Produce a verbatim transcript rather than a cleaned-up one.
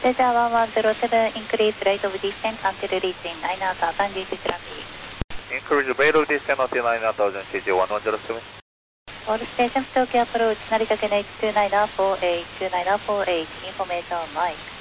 Cesar one one zero seven, increase rate of descent until reaching nine knots, approach traffic. Increase rate of descent until nine knots, C J one one zero seven. All stations Tokyo approach, Narita Ken eight two nine four eight, two nine four eight, information Mike.